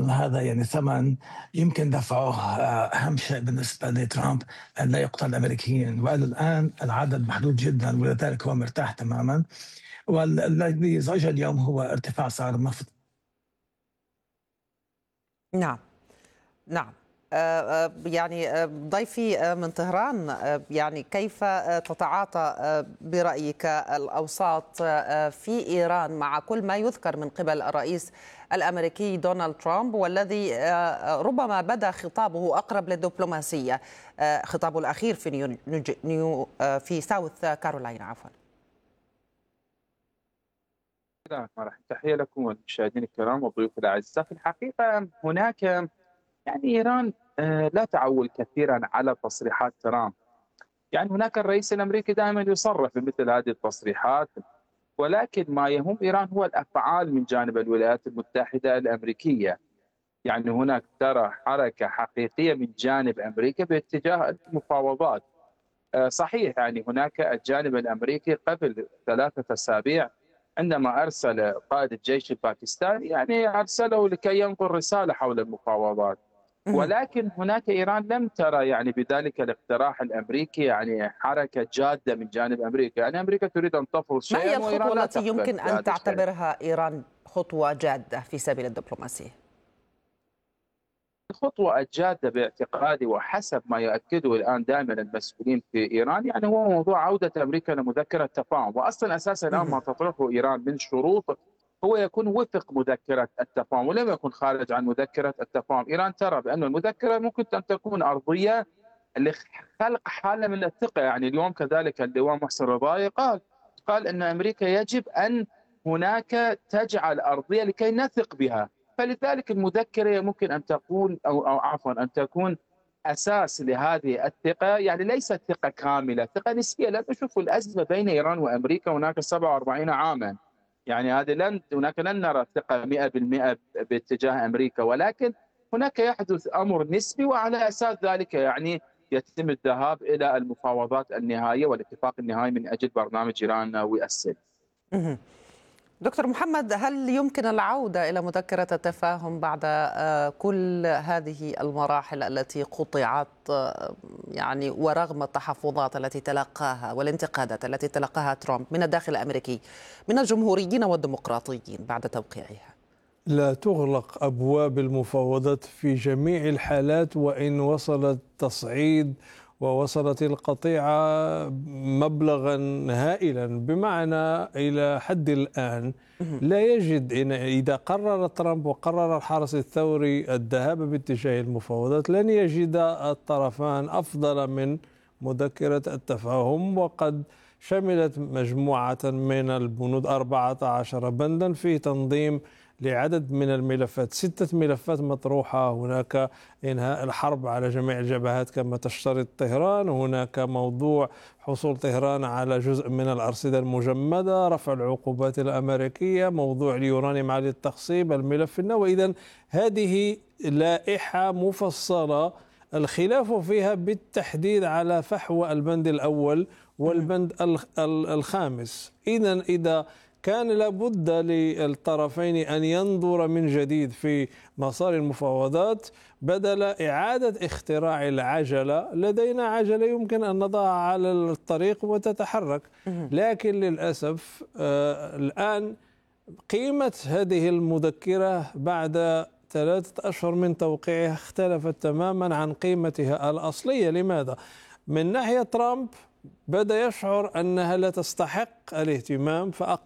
أظن هذا يعني ثمن يمكن دفعه أهم شيء بالنسبة لترامب أن لا يقتل الأمريكيين، وإلى الآن العدد محدود جدا ولذلك هو مرتاح تماما. والذي زعج اليوم هو ارتفاع سعر النفط. نعم. نعم. يعني ضيفي من طهران، يعني كيف تتعاطى برأيك الأوساط في إيران مع كل ما يذكر من قبل الرئيس الأمريكي دونالد ترامب، والذي ربما بدا خطابه أقرب للدبلوماسية، خطابه الأخير في في ساوث كارولاينا عفوا. تحية لكم والمشاهدين الكرام والضيوف الأعزاء. في الحقيقة هناك يعني إيران لا تعول كثيرا على تصريحات ترامب. يعني هناك الرئيس الأمريكي دائما يصرح بمثل هذه التصريحات، ولكن ما يهم إيران هو الأفعال من جانب الولايات المتحدة الأمريكية. يعني هناك ترى حركة حقيقية من جانب أمريكا باتجاه المفاوضات. صحيح، يعني هناك الجانب الأمريكي قبل 3 أسابيع عندما أرسل قائد الجيش الباكستاني، يعني أرسله لكي ينقل رسالة حول المفاوضات، ولكن هناك إيران لم ترى يعني بذلك الاقتراح الأمريكي يعني حركة جادة من جانب أمريكا. يعني أمريكا تريد أن تفرض ما هي شيئا وإيران الخطوة لا التي تقبل يمكن أن بهذا الشيء. تعتبرها إيران خطوة جادة في سبيل الدبلوماسية؟ الخطوة الجادة باعتقادي وحسب ما يؤكده الآن دائما المسؤولين في إيران، يعني هو موضوع عودة أمريكا لمذكرة تفاهم. وأصلا أساسا الآن ما تطرحه إيران من شروط هو يكون وفق مذكرة التفاهم ولم يكن خارج عن مذكرة التفاهم. إيران ترى بأن المذكرة ممكن أن تكون أرضية لخلق حالة من الثقة. يعني اليوم كذلك اللواء محسن رضاي قال أن أمريكا يجب أن هناك تجعل أرضية لكي نثق بها. فلذلك المذكرة ممكن أن تكون أو عفوا أن تكون أساس لهذه الثقة. يعني ليست ثقة كاملة، ثقة نسبية. لا تشوفوا الأزمة بين إيران وأمريكا هناك 47 عاما، يعني هناك لن نرى ثقة 100% باتجاه أمريكا، ولكن هناك يحدث أمر نسبي، وعلى أساس ذلك يعني يتم الذهاب إلى المفاوضات النهائية والاتفاق النهائي من أجل برنامج إيران النووي السلمي. دكتور محمد، هل يمكن العودة إلى مذكرة التفاهم بعد كل هذه المراحل التي قطعت، يعني ورغم التحفظات التي تلقاها والانتقادات التي تلقاها ترامب من الداخل الأمريكي من الجمهوريين والديمقراطيين بعد توقيعها؟ لا تغلق أبواب المفاوضات في جميع الحالات، وإن وصل التصعيد ووصلت القطيعة مبلغا هائلا، بمعنى إلى حد الآن لا يجد إذا قرر ترامب وقرر الحرس الثوري الذهاب باتجاه المفاوضات لن يجد الطرفان أفضل من مذكرة التفاهم، وقد شملت مجموعة من البنود 14 بندا في تنظيم لعدد من الملفات، 6 ملفات مطروحة. هناك إنهاء الحرب على جميع الجبهات كما تشترط طهران، هناك موضوع حصول طهران على جزء من الأرصدة المجمدة، رفع العقوبات الأمريكية، موضوع اليورانيوم عالي التخصيب، الملف النووي. إذن هذه لائحة مفصلة الخلاف فيها بالتحديد على فحوى البند الأول والبند الخامس. إذا كان لابد للطرفين أن ينظر من جديد في مسار المفاوضات بدل إعادة اختراع العجلة. لدينا عجلة يمكن أن نضعها على الطريق وتتحرك، لكن للأسف الآن قيمة هذه المذكرة بعد 3 أشهر من توقيعها اختلفت تماما عن قيمتها الأصلية. لماذا؟ من ناحية ترامب بدأ يشعر أنها لا تستحق الاهتمام،